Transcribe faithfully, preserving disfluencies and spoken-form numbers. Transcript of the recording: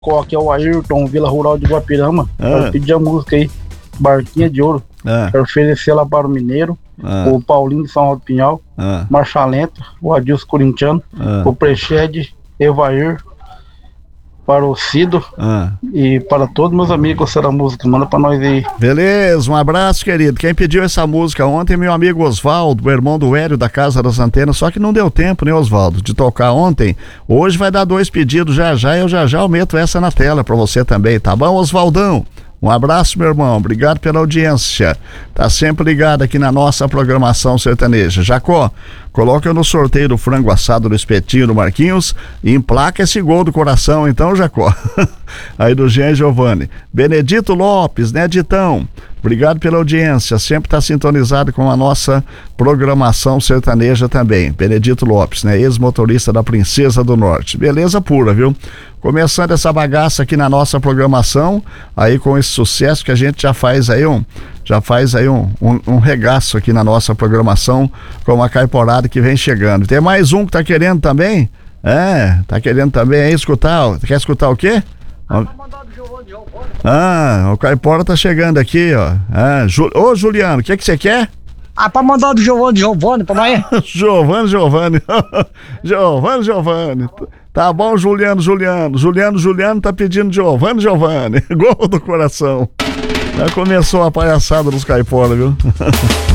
Aqui é o Ayrton, Vila Rural de Guapirama. Ah. Eu pedi a música aí, Barquinha de Ouro. Ah. Quero oferecer ela para o Mineiro, Ah. o Paulinho de São Roque Pinhal, Ah. Marcha Lenta, o Adilson Corintiano, Ah. o Preched, Evair, para o Cido Ah. e para todos meus amigos que gostaram da música. Manda para nós aí. Beleza, um abraço, querido. Quem pediu essa música ontem, meu amigo Osvaldo, o irmão do Hélio da Casa das Antenas, só que não deu tempo, né, Osvaldo, de tocar ontem. Hoje vai dar dois pedidos já já, eu já já eu meto essa na tela pra você também, tá bom, Osvaldão? Um abraço, meu irmão, obrigado pela audiência, tá sempre ligado aqui na nossa programação sertaneja. Jacó, coloca no sorteio do frango assado do espetinho do Marquinhos e emplaca esse gol do coração, então, Jacó. Aí do Jean Giovanni. Benedito Lopes, né, Ditão? Obrigado pela audiência, sempre está sintonizado com a nossa programação sertaneja também. Benedito Lopes, né, ex-motorista da Princesa do Norte. Beleza pura, viu? Começando essa bagaça aqui na nossa programação, aí com esse sucesso que a gente já faz aí um, já faz aí um, um, um regaço aqui na nossa programação com a caiporada que vem chegando. Tem mais um que tá querendo também? É, tá querendo também aí escutar, quer escutar o quê? Ah, o Caipora tá chegando aqui, ó. Ah, Ju... Ô, Juliano, o que que você quer? Ah, pra mandar do Giovanni, Giovanni, pra nós. Giovanni, Giovanni. Giovanni, Giovanni. Tá bom, Juliano, Juliano. Juliano, Juliano tá pedindo Giovanni, Giovanni. Gol do coração. Já começou a palhaçada dos Caipora, viu?